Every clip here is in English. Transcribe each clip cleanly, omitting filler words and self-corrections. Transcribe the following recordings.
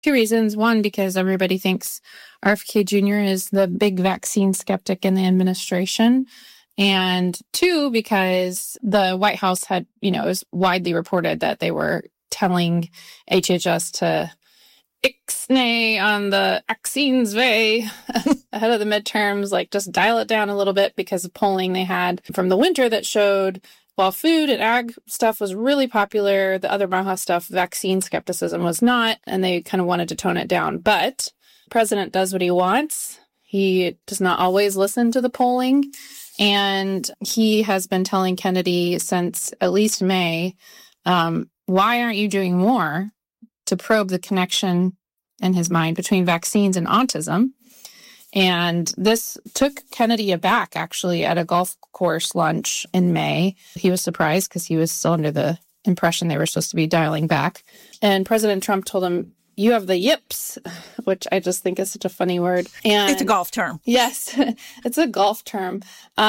Two reasons. One, because everybody thinks RFK Jr. is the big vaccine skeptic in the administration. And two, because the White House had, it was widely reported that they were telling HHS to ixnay on the vaccines way ahead of the midterms, like just dial it down a little bit because of polling they had from the winter that showed while food and ag stuff was really popular, the other MAHA stuff, vaccine skepticism was not, and they kind of wanted to tone it down. But the president does what he wants. He does not always listen to the polling. And he has been telling Kennedy since at least May, why aren't you doing more to probe the connection in his mind between vaccines and autism? And this took Kennedy aback, actually, at a golf course lunch in May. He was surprised because he was still under the impression they were supposed to be dialing back. And President Trump told him, you have the yips, which I just think is such a funny word. And it's a golf term. Yes, it's a golf term.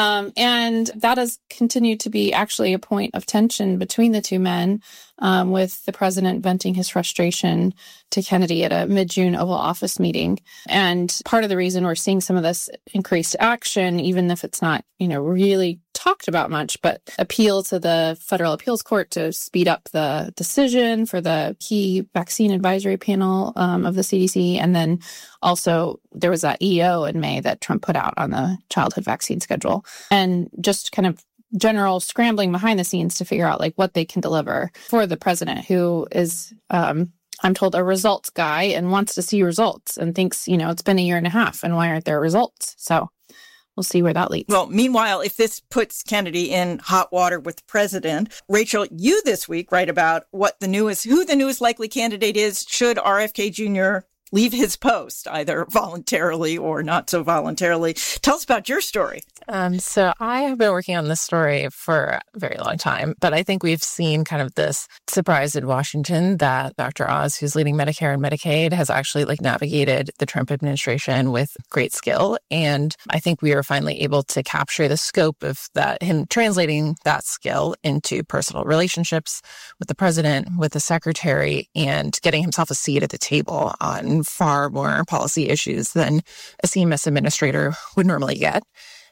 And that has continued to be actually a point of tension between the two men, with the president venting his frustration to Kennedy at a mid-June Oval Office meeting. And part of the reason we're seeing some of this increased action, even if it's not, really talked about much, but appeal to the Federal Appeals Court to speed up the decision for the key vaccine advisory panel of the CDC. And then also there was that EO in May that Trump put out on the childhood vaccine schedule. And just kind of general scrambling behind the scenes to figure out what they can deliver for the president, who is, I'm told, a results guy and wants to see results and thinks, it's been a year and a half and why aren't there results? So we'll see where that leads. Well, meanwhile, if this puts Kennedy in hot water with the president, Rachel, you this week write about who the newest likely candidate is should RFK Jr. leave his post, either voluntarily or not so voluntarily. Tell us about your story. So I have been working on this story for a very long time, but I think we've seen kind of this surprise in Washington that Dr. Oz, who's leading Medicare and Medicaid, has actually navigated the Trump administration with great skill. And I think we are finally able to capture the scope of that, him translating that skill into personal relationships with the president, with the secretary, and getting himself a seat at the table on far more policy issues than a CMS administrator would normally get.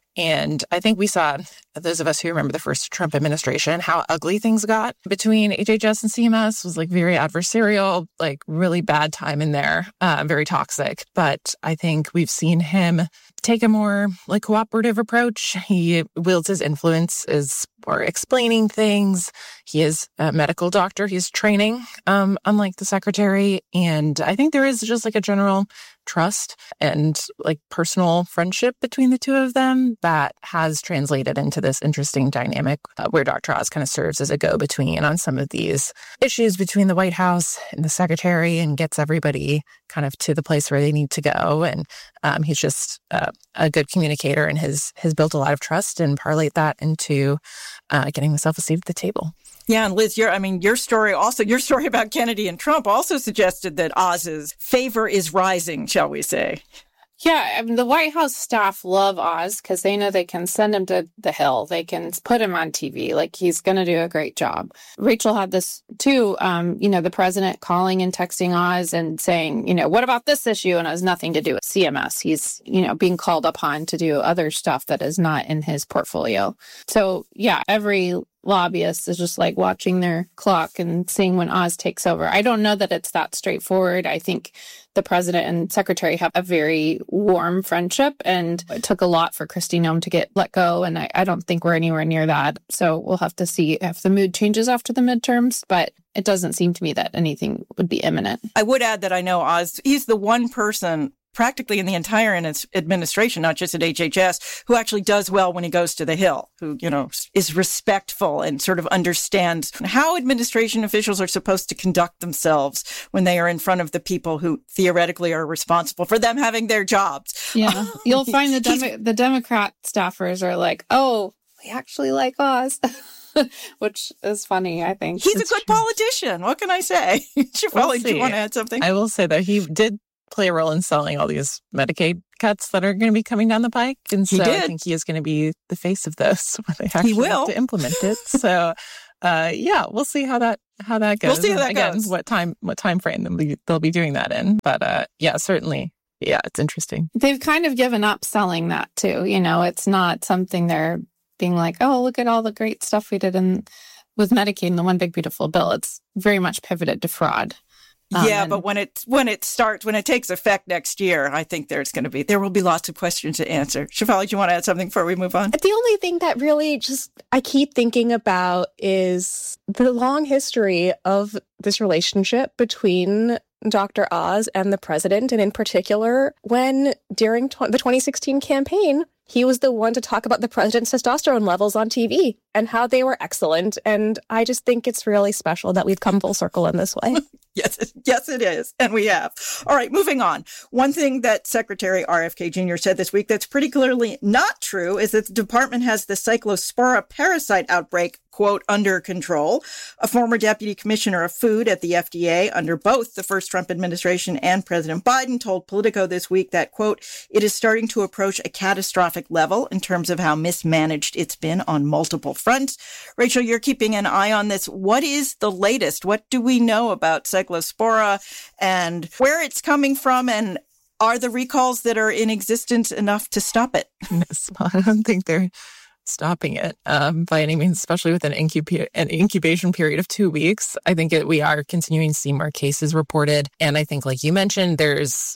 And I think we saw, those of us who remember the first Trump administration, how ugly things got between HHS and CMS. It was very adversarial, really bad time in there, very toxic. But I think we've seen him take a more cooperative approach. He wields his influence as for explaining things. He is a medical doctor. He's training, unlike the secretary. And I think there is just a general trust and personal friendship between the two of them that has translated into this interesting dynamic where Dr. Oz kind of serves as a go-between on some of these issues between the White House and the secretary and gets everybody kind of to the place where they need to go. And he's just a good communicator and has built a lot of trust and parlayed that into getting himself a seat at the table. Yeah, and Liz, your story about Kennedy and Trump also suggested that Oz's favor is rising, shall we say. Yeah, the White House staff love Oz because they know they can send him to the Hill. They can put him on TV. He's going to do a great job. Rachel had this too, the president calling and texting Oz and saying, what about this issue? And it has nothing to do with CMS. He's, being called upon to do other stuff that is not in his portfolio. So, yeah, every lobbyist is just watching their clock and seeing when Oz takes over. I don't know that it's that straightforward. I think the president and secretary have a very warm friendship, and it took a lot for Kristi Noem to get let go, and I don't think we're anywhere near that. So we'll have to see if the mood changes after the midterms, but it doesn't seem to me that anything would be imminent. I would add that I know Oz, he's the one person practically in the entire administration, not just at HHS, who actually does well when he goes to the Hill, who, is respectful and sort of understands how administration officials are supposed to conduct themselves when they are in front of the people who theoretically are responsible for them having their jobs. Yeah. You'll find the Democrat staffers are oh, we actually like Oz. Which is funny, I think. He's a good politician. What can I say? Do you want to add something? I will say that he did play a role in selling all these Medicaid cuts that are going to be coming down the pike. And so I think he is going to be the face of those when they actually have to implement it. So yeah, we'll see how that goes. We'll see how that again, goes. What time frame they'll be doing that in. But yeah, certainly. Yeah, it's interesting. They've kind of given up selling that too. It's not something they're being like, oh, look at all the great stuff we did with Medicaid and the One Big Beautiful Bill. It's very much pivoted to fraud. But when it takes effect next year, I think there will be lots of questions to answer. Shefali, do you want to add something before we move on? The only thing that really I keep thinking about is the long history of this relationship between Dr. Oz and the president, and in particular, when during the 2016 campaign, he was the one to talk about the president's testosterone levels on TV and how they were excellent. And I just think it's really special that we've come full circle in this way. Yes, it is. And we have. All right, moving on. One thing that Secretary RFK Jr. said this week that's pretty clearly not true is that the department has the Cyclospora parasite outbreak, quote, under control. A former deputy commissioner of food at the FDA under both the first Trump administration and President Biden told Politico this week that, quote, it is starting to approach a catastrophic level in terms of how mismanaged it's been on multiple fronts. Rachel, you're keeping an eye on this. What is the latest? What do we know about Cyclospora and where it's coming from? And are the recalls that are in existence enough to stop it? I don't think they're stopping it by any means, especially with an incubation period of 2 weeks. I think we are continuing to see more cases reported. And I think, like you mentioned, there's,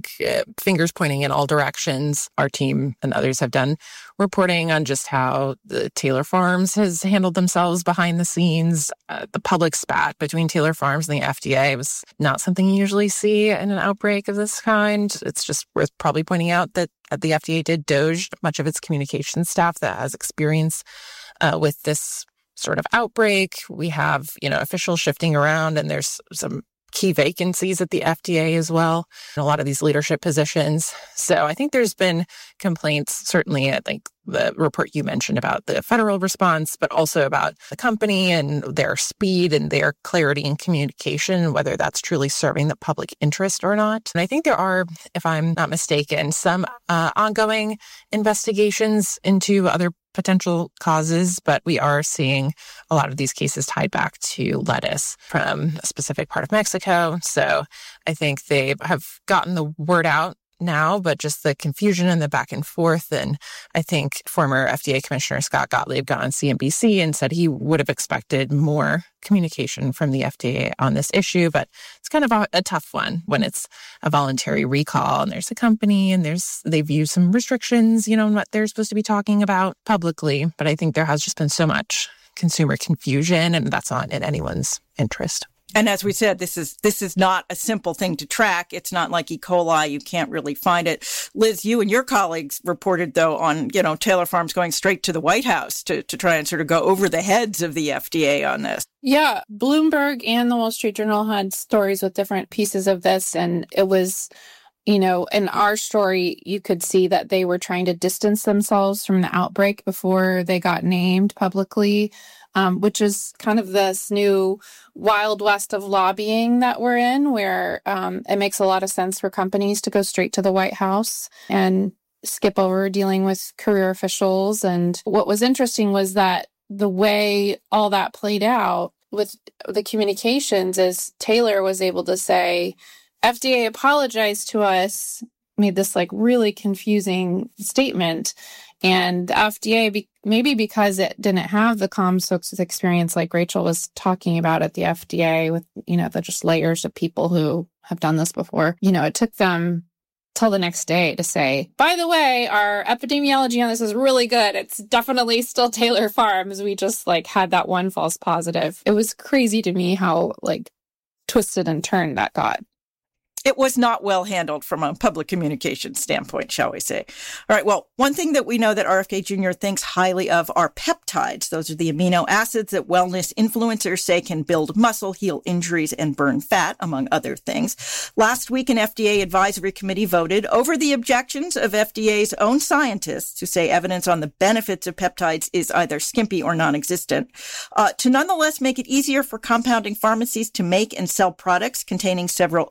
fingers pointing in all directions. Our team and others have done reporting on just how the Taylor Farms has handled themselves behind the scenes. The public spat between Taylor Farms and the FDA was not something you usually see in an outbreak of this kind. It's just worth probably pointing out that the FDA did doge much of its communication staff that has experience with this sort of outbreak. We have, officials shifting around, and there's some key vacancies at the FDA as well, in a lot of these leadership positions. So I think there's been complaints, certainly I think the report you mentioned about the federal response, but also about the company and their speed and their clarity in communication, whether that's truly serving the public interest or not. And I think there are, if I'm not mistaken, some ongoing investigations into other potential causes, but we are seeing a lot of these cases tied back to lettuce from a specific part of Mexico. So I think they have gotten the word out now, but just the confusion and the back and forth. And I think former FDA Commissioner Scott Gottlieb got on CNBC and said he would have expected more communication from the FDA on this issue, but it's kind of a tough one when it's a voluntary recall and there's a company and they've used some restrictions, on what they're supposed to be talking about publicly. But I think there has just been so much consumer confusion, and that's not in anyone's interest. And as we said, this is not a simple thing to track. It's not like E. coli. You can't really find it. Liz, you and your colleagues reported, though, on, Taylor Farms going straight to the White House to try and sort of go over the heads of the FDA on this. Yeah, Bloomberg and the Wall Street Journal had stories with different pieces of this. And it was, in our story, you could see that they were trying to distance themselves from the outbreak before they got named publicly. Which is kind of this new wild west of lobbying that we're in, where it makes a lot of sense for companies to go straight to the White House and skip over dealing with career officials. And what was interesting was that the way all that played out with the communications is Taylor was able to say, FDA apologized to us, made this really confusing statement. And the FDA, maybe because it didn't have the CommSox experience like Rachel was talking about at the FDA with, the just layers of people who have done this before, it took them till the next day to say, by the way, our epidemiology on this is really good. It's definitely still Taylor Farms. We just had that one false positive. It was crazy to me how twisted and turned that got. It was not well handled from a public communication standpoint, shall we say. All right. Well, one thing that we know that RFK Jr. thinks highly of are peptides. Those are the amino acids that wellness influencers say can build muscle, heal injuries, and burn fat, among other things. Last week, an FDA advisory committee voted over the objections of FDA's own scientists who say evidence on the benefits of peptides is either skimpy or non-existent, to nonetheless make it easier for compounding pharmacies to make and sell products containing several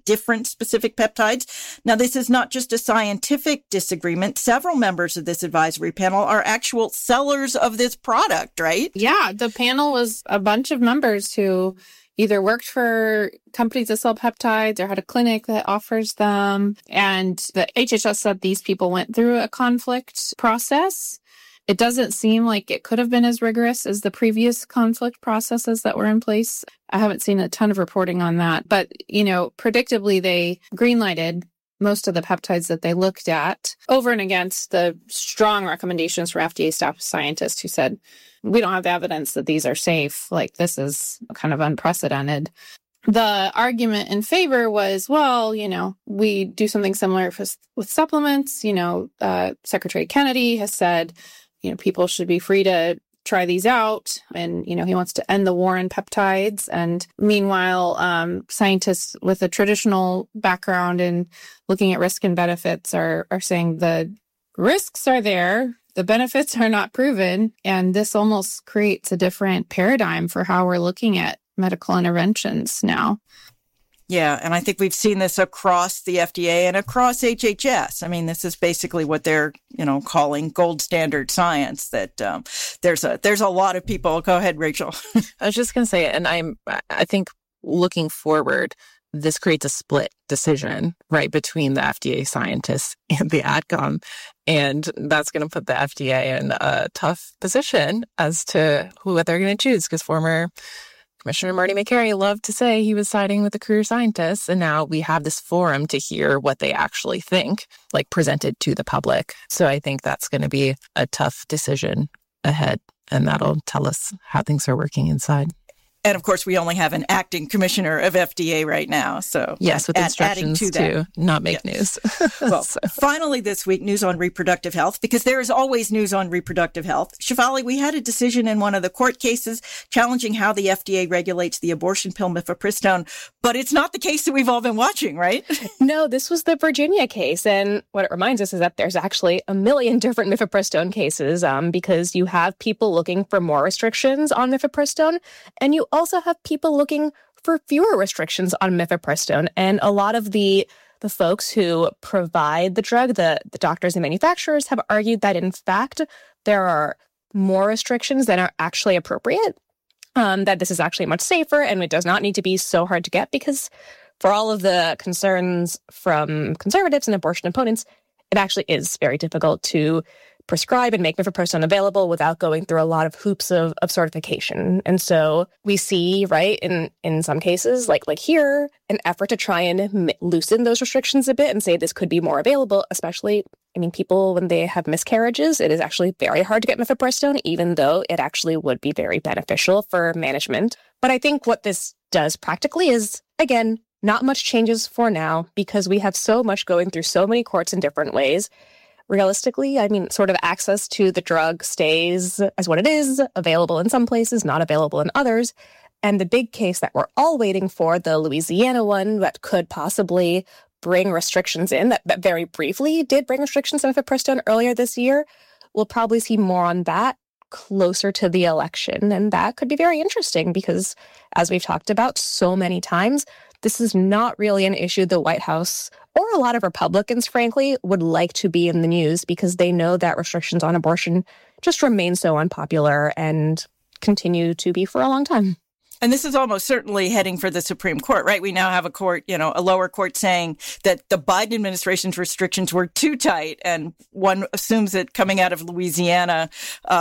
different specific peptides. Now, this is not just a scientific disagreement. Several members of this advisory panel are actual sellers of this product, right? Yeah, the panel was a bunch of members who either worked for companies that sell peptides or had a clinic that offers them. And the HHS said these people went through a conflict process. It doesn't seem like it could have been as rigorous as the previous conflict processes that were in place. I haven't seen a ton of reporting on that. But, predictably, they greenlighted most of the peptides that they looked at over and against the strong recommendations for FDA staff scientists who said, we don't have the evidence that these are safe. Like, this is kind of unprecedented. The argument in favor was, well, we do something similar with supplements. Secretary Kennedy has said, people should be free to try these out. And, he wants to end the war on peptides. And meanwhile, scientists with a traditional background in looking at risk and benefits are saying the risks are there. The benefits are not proven. And this almost creates a different paradigm for how we're looking at medical interventions now. Yeah, and I think we've seen this across the FDA and across HHS. I mean, this is basically what they're, calling gold standard science. That there's a lot of people. Go ahead, Rachel. I was just going to say, and I think looking forward, this creates a split decision, right, between the FDA scientists and the AdCom, and that's going to put the FDA in a tough position as to what they're going to choose, because former Commissioner Marty Makary loved to say he was siding with the career scientists, and now we have this forum to hear what they actually think, like presented to the public. So I think that's going to be a tough decision ahead, and that'll tell us how things are working inside. And of course, we only have an acting commissioner of FDA right now. So yes, with instructions to not make news. Well, finally this week, news on reproductive health, because there is always news on reproductive health. Shefali, we had a decision in one of the court cases challenging how the FDA regulates the abortion pill mifepristone, but it's not the case that we've all been watching, right? No, this was the Virginia case. And what it reminds us is that there's actually a million different mifepristone cases because you have people looking for more restrictions on mifepristone, and you also have people looking for fewer restrictions on mifepristone. And a lot of the folks who provide the drug, the doctors and manufacturers, have argued that, in fact, there are more restrictions than are actually appropriate, that this is actually much safer and it does not need to be so hard to get, because for all of the concerns from conservatives and abortion opponents, it actually is very difficult to prescribe and make mifepristone available without going through a lot of hoops of certification. And so we see, right, in some cases, like here, an effort to try and loosen those restrictions a bit and say this could be more available, especially, people, when they have miscarriages, it is actually very hard to get mifepristone, even though it actually would be very beneficial for management. But I think what this does practically is, again, not much changes for now, because we have so much going through so many courts in different ways. Realistically, sort of access to the drug stays as what it is, available in some places, not available in others. And the big case that we're all waiting for, the Louisiana one that could possibly bring restrictions in, that very briefly did bring restrictions on mifepristone earlier this year, we'll probably see more on that closer to the election. And that could be very interesting because, as we've talked about so many times, this is not really an issue the White House or a lot of Republicans, frankly, would like to be in the news, because they know that restrictions on abortion just remain so unpopular and continue to be for a long time. And this is almost certainly heading for the Supreme Court, right? We now have a court, a lower court saying that the Biden administration's restrictions were too tight. And one assumes that coming out of Louisiana,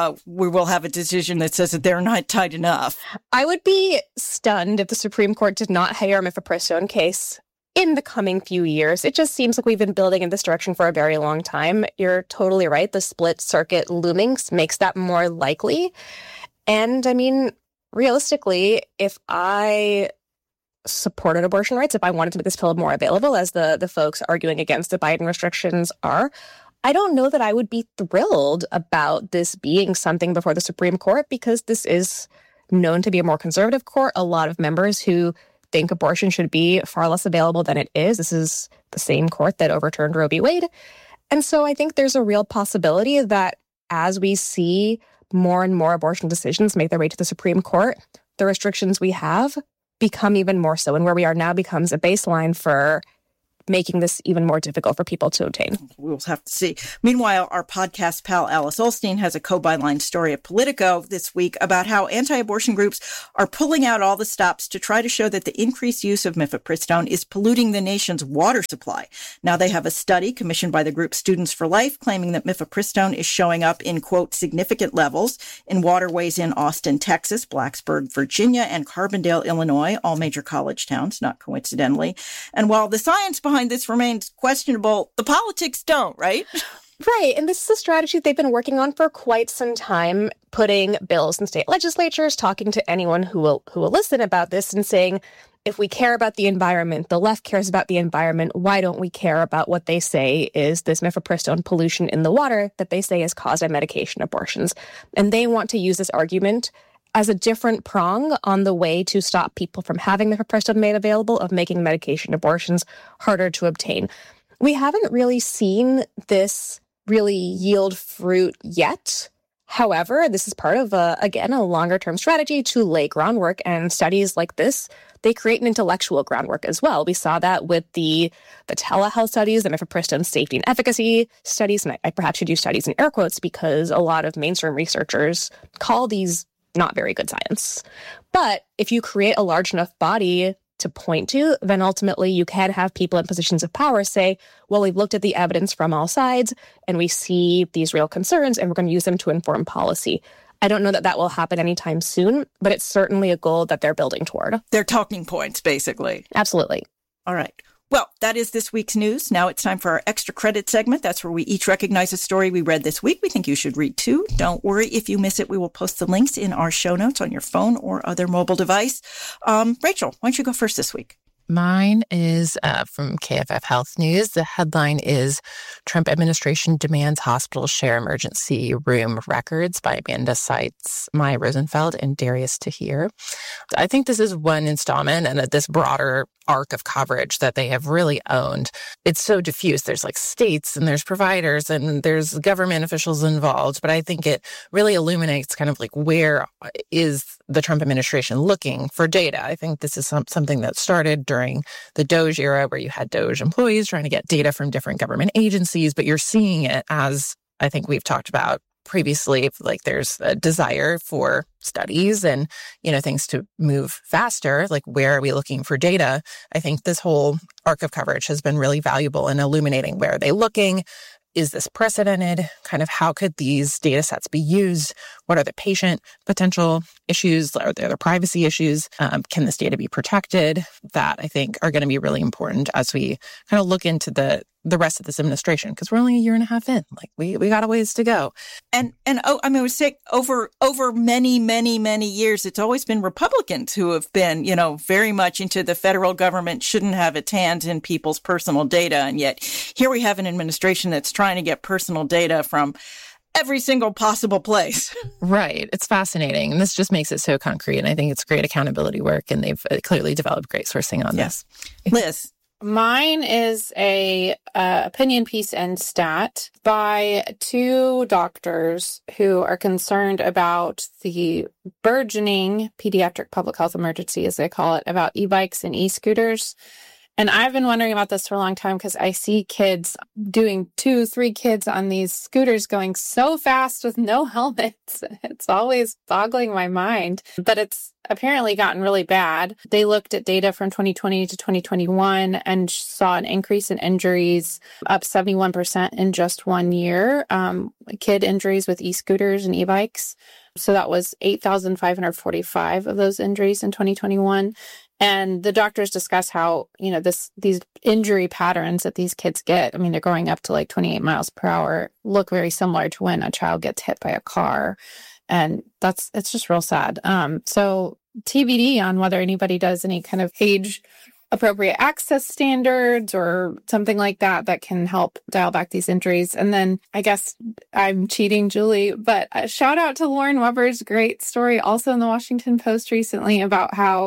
we will have a decision that says that they're not tight enough. I would be stunned if the Supreme Court did not hear a mifepristone case in the coming few years. It just seems like we've been building in this direction for a very long time. You're totally right. The split circuit looming makes that more likely. And realistically, if I supported abortion rights, if I wanted to make this pill more available, as the folks arguing against the Biden restrictions are, I don't know that I would be thrilled about this being something before the Supreme Court, because this is known to be a more conservative court. A lot of members who think abortion should be far less available than it is. This is the same court that overturned Roe v. Wade. And so I think there's a real possibility that as we see more and more abortion decisions make their way to the Supreme Court, the restrictions we have become even more so, and where we are now becomes a baseline for making this even more difficult for people to obtain. We'll have to see. Meanwhile, our podcast pal Alice Ollstein has a co-byline story at Politico this week about how anti-abortion groups are pulling out all the stops to try to show that the increased use of mifepristone is polluting the nation's water supply. Now they have a study commissioned by the group Students for Life claiming that mifepristone is showing up in, quote, significant levels in waterways in Austin, Texas, Blacksburg, Virginia, and Carbondale, Illinois, all major college towns, not coincidentally. And while the science behind this remains questionable, the politics don't, right? Right. And this is a strategy they've been working on for quite some time, putting bills in state legislatures, talking to anyone who will listen about this and saying, if we care about the environment, the left cares about the environment, why don't we care about what they say is this mifepristone pollution in the water that they say is caused by medication abortions? And they want to use this argument as a different prong on the way to stop people from having mifepristone made available, of making medication abortions harder to obtain. We haven't really seen this really yield fruit yet. However, this is part of, a longer-term strategy to lay groundwork, and studies like this, they create an intellectual groundwork as well. We saw that with the telehealth studies, the mifepristone safety and efficacy studies, and I perhaps should use studies in air quotes because a lot of mainstream researchers call these not very good science. But if you create a large enough body to point to, then ultimately you can have people in positions of power say, well, we've looked at the evidence from all sides and we see these real concerns and we're going to use them to inform policy. I don't know that that will happen anytime soon, but it's certainly a goal that they're building toward. They're talking points, basically. Absolutely. All right. Well, that is this week's news. Now it's time for our extra credit segment. That's where we each recognize a story we read this week we think you should read too. Don't worry if you miss it. We will post the links in our show notes on your phone or other mobile device. Rachel, why don't you go first this week? Mine is from KFF Health News. The headline is Trump Administration Demands Hospitals Share Emergency Room Records by Amanda Seitz, Maya Rosenfeld, and Darius Tahir. I think this is one installment in this broader arc of coverage that they have really owned. It's so diffuse. There's like states and there's providers and there's government officials involved. But I think it really illuminates kind of like where is the Trump administration looking for data. I think this is something that started during the DOJ era where you had DOJ employees trying to get data from different government agencies. But you're seeing it, as I think we've talked about previously, like there's a desire for studies and, things to move faster. Like, where are we looking for data? I think this whole arc of coverage has been really valuable in illuminating where are they looking? Is this precedented? Kind of how could these data sets be used? What are the patient potential issues? Are there privacy issues? Can this data be protected? That I think are going to be really important as we kind of look into the rest of this administration, because we're only a year and a half in. Like we got a ways to go. And I would say over many, many, many years, it's always been Republicans who have been, very much into the federal government shouldn't have its hands in people's personal data. And yet here we have an administration that's trying to get personal data from every single possible place. Right. It's fascinating. And this just makes it so concrete. And I think it's great accountability work. And they've clearly developed great sourcing on this. Liz. Mine is a opinion piece and stat by two doctors who are concerned about the burgeoning pediatric public health emergency, as they call it, about e-bikes and e-scooters. And I've been wondering about this for a long time because I see kids doing 2-3 kids on these scooters going so fast with no helmets. It's always boggling my mind, but it's apparently gotten really bad. They looked at data from 2020 to 2021 and saw an increase in injuries, up 71% in just 1 year, kid injuries with e-scooters and e-bikes. So that was 8,545 of those injuries in 2021. And the doctors discuss how, these injury patterns that these kids get, they're going up to like 28 miles per hour, look very similar to when a child gets hit by a car. And it's just real sad. So TBD on whether anybody does any kind of age appropriate access standards or something like that can help dial back these injuries. And then I guess I'm cheating Julie, but a shout out to Lauren Weber's great story also in the Washington Post recently about how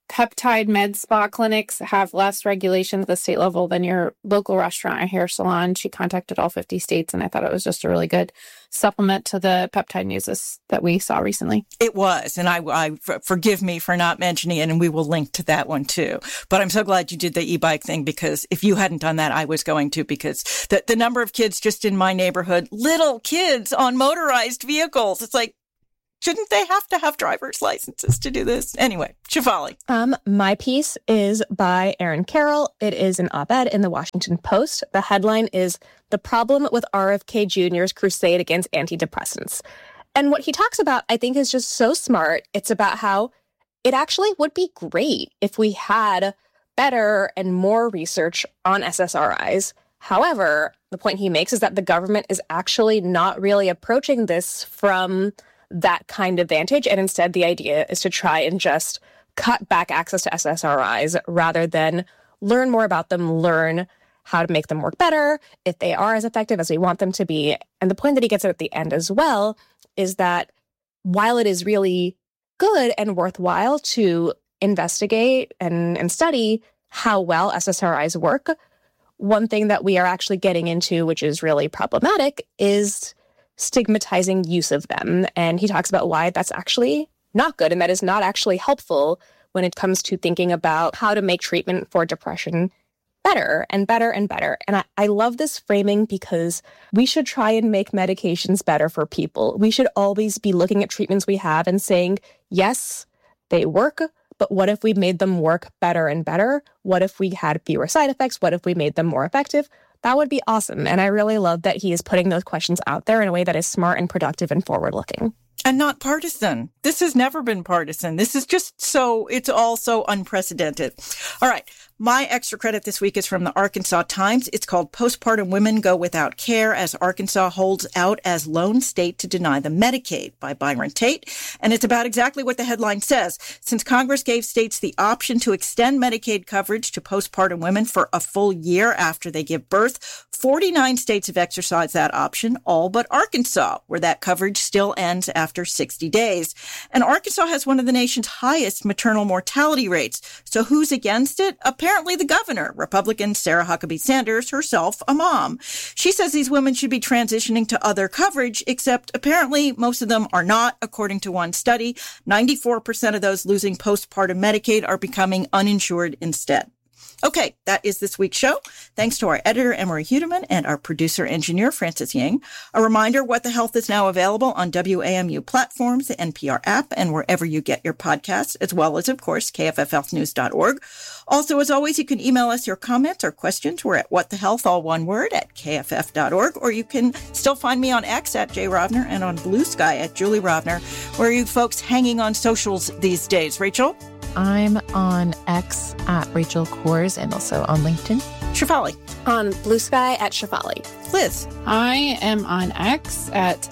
peptide med spa clinics have less regulation at the state level than your local restaurant or hair salon. She contacted all 50 states, and I thought it was just a really good supplement to the peptide news that we saw recently. It was, and I forgive me for not mentioning it, and we will link to that one too. But I'm so glad you did the e-bike thing, because if you hadn't done that, I was going to, because the number of kids just in my neighborhood, little kids on motorized vehicles, it's like, shouldn't they have to have driver's licenses to do this? Anyway, Shefali. My piece is by Aaron Carroll. It is an op-ed in the Washington Post. The headline is "The Problem with RFK Jr.'s Crusade Against Antidepressants." And what he talks about, I think, is just so smart. It's about how it actually would be great if we had better and more research on SSRIs. However, the point he makes is that the government is actually not really approaching this from that kind of vantage. And instead, the idea is to try and just cut back access to SSRIs rather than learn more about them, learn how to make them work better, if they are as effective as we want them to be. And the point that he gets at the end as well is that while it is really good and worthwhile to investigate and study how well SSRIs work, one thing that we are actually getting into, which is really problematic, is stigmatizing use of them. And he talks about why that's actually not good and that is not actually helpful when it comes to thinking about how to make treatment for depression better and better and better. And I love this framing because we should try and make medications better for people. We should always be looking at treatments we have and saying, yes, they work, but what if we made them work better and better? What if we had fewer side effects? What if we made them more effective? That would be awesome. And I really love that he is putting those questions out there in a way that is smart and productive and forward-looking. And not partisan. This has never been partisan. This is just it's all so unprecedented. All right. My extra credit this week is from the Arkansas Times. It's called "Postpartum Women Go Without Care as Arkansas Holds Out as Lone State to Deny Them Medicaid" by Byron Tate. And it's about exactly what the headline says. Since Congress gave states the option to extend Medicaid coverage to postpartum women for a full year after they give birth, 49 states have exercised that option, all but Arkansas, where that coverage still ends after 60 days. And Arkansas has one of the nation's highest maternal mortality rates. So who's against it? Apparently the governor, Republican Sarah Huckabee Sanders, herself a mom. She says these women should be transitioning to other coverage, except apparently most of them are not, according to one study. 94% of those losing postpartum Medicaid are becoming uninsured instead. Okay, that is this week's show. Thanks to our editor, Emery Hudeman, and our producer-engineer, Francis Yang. A reminder, What the Health is now available on WAMU platforms, the NPR app, and wherever you get your podcasts, as well as, of course, KFFHealthNews.org. Also, as always, you can email us your comments or questions. We're at whatthehealth, all one word, at KFF.org, or you can still find me on X at Jay Rovner and on Blue Sky at Julie Rovner. Where are you folks hanging on socials these days? Rachel? I'm on X at Rachel Coors and also on LinkedIn. Shefali. On Blue Sky at Shefali. Liz. I am on X at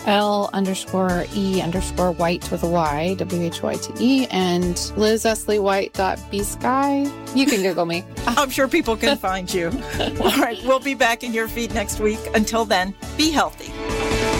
L_E_White with a Y, WHYTE, and LizEsleyWhite.bsky. You can Google me. I'm sure people can find you. All right, we'll be back in your feed next week. Until then, be healthy.